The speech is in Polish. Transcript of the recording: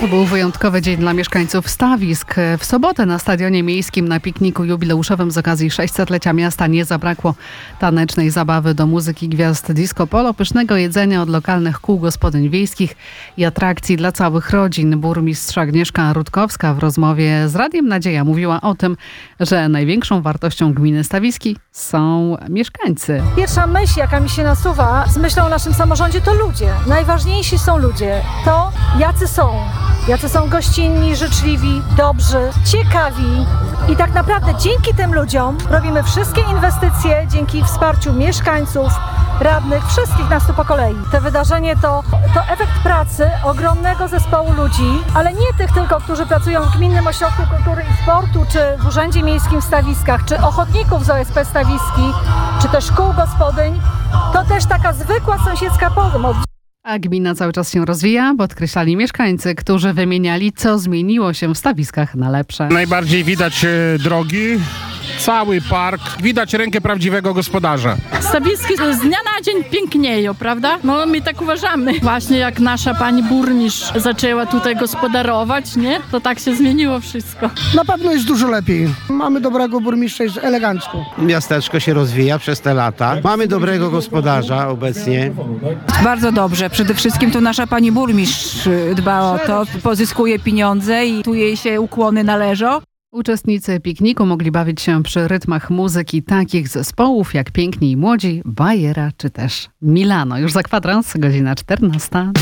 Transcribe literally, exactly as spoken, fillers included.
To był wyjątkowy dzień dla mieszkańców Stawisk. W sobotę na Stadionie Miejskim na pikniku jubileuszowym z okazji sześćsetlecia miasta nie zabrakło tanecznej zabawy do muzyki gwiazd disco polo, pysznego jedzenia od lokalnych kół gospodyń wiejskich i atrakcji dla całych rodzin. Burmistrz Agnieszka Rutkowska w rozmowie z Radiem Nadzieja mówiła o tym, że największą wartością gminy Stawiski są mieszkańcy. Pierwsza myśl, jaka mi się nasuwa z myślą o naszym samorządzie, to ludzie. Najważniejsi są ludzie. To, jacy są. Jacy są gościnni, życzliwi, dobrzy, ciekawi. I tak naprawdę dzięki tym ludziom robimy wszystkie inwestycje, dzięki wsparciu mieszkańców, radnych, wszystkich nas tu po kolei. To wydarzenie to, to efekt pracy ogromnego zespołu ludzi, ale nie tych tylko, którzy pracują w Gminnym Ośrodku Kultury i Sportu, czy w Urzędzie Miejskim w Stawiskach, czy ochotników z O S P Stawiski, czy też kół gospodyń. To też taka zwykła sąsiedzka pomoc. A gmina cały czas się rozwija, podkreślali mieszkańcy, którzy wymieniali, co zmieniło się w Stawiskach na lepsze. Najbardziej widać e, drogi, cały park, widać rękę prawdziwego gospodarza. Stawiski z dnia na dzień pięknieją, prawda? No my tak uważamy. Właśnie jak nasza pani burmistrz zaczęła tutaj gospodarować, nie? To tak się zmieniło wszystko. Na pewno jest dużo lepiej. Mamy dobrego burmistrza, jest elegancko. Miasteczko się rozwija przez te lata. Mamy dobrego gospodarza obecnie. Bardzo dobrze. Przede wszystkim to nasza pani burmistrz dba o to, pozyskuje pieniądze i tu jej się ukłony należą. Uczestnicy pikniku mogli bawić się przy rytmach muzyki takich zespołów jak Piękni i Młodzi, Bajera czy też Milano. Już za kwadrans, godzina czternasta.